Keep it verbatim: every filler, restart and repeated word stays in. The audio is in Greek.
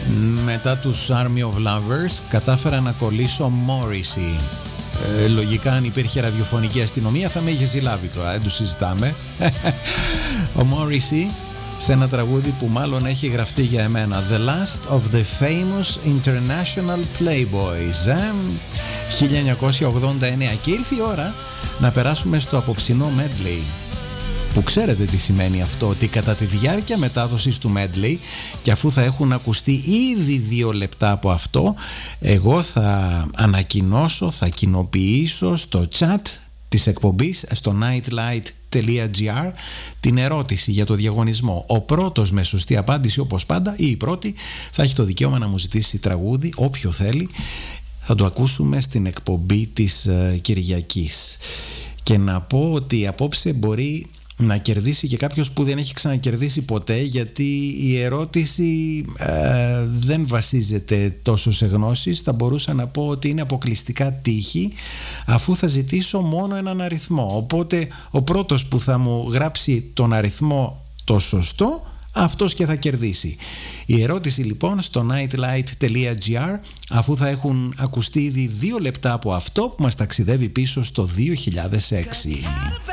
Μετά τους Army of Lovers κατάφερα να κολλήσω Morrissey. Ε, λογικά αν υπήρχε ραδιοφωνική αστυνομία θα με είχε συλλάβει τώρα, δεν το συζητάμε. Ο Morrissey σε ένα τραγούδι που μάλλον έχει γραφτεί για εμένα, The Last of the Famous International Playboys, ε? χίλια εννιακόσια ογδόντα εννέα. Και ήρθε η ώρα να περάσουμε στο απόψινό medley, που ξέρετε τι σημαίνει αυτό, ότι κατά τη διάρκεια μετάδοσης του medley και αφού θα έχουν ακουστεί ήδη δύο λεπτά από αυτό, εγώ θα ανακοινώσω, θα κοινοποιήσω στο chat της εκπομπής στο nightlight τελεία gr την ερώτηση για το διαγωνισμό. Ο πρώτος με σωστή απάντηση, όπως πάντα, ή η πρώτη, θα έχει το δικαίωμα να μου ζητήσει τραγούδι, όποιο θέλει. Θα το ακούσουμε στην εκπομπή της uh, Κυριακής. Και να πω ότι απόψε μπορεί να κερδίσει και κάποιος που δεν έχει ξανακερδίσει ποτέ, γιατί η ερώτηση ε, δεν βασίζεται τόσο σε γνώσεις. Θα μπορούσα να πω ότι είναι αποκλειστικά τύχη, αφού θα ζητήσω μόνο έναν αριθμό. Οπότε ο πρώτος που θα μου γράψει τον αριθμό το σωστό, αυτός και θα κερδίσει. Η ερώτηση λοιπόν στο nightlight τελεία gr, αφού θα έχουν ακουστεί ήδη δύο λεπτά από αυτό που μας ταξιδεύει πίσω στο δύο χιλιάδες έξι.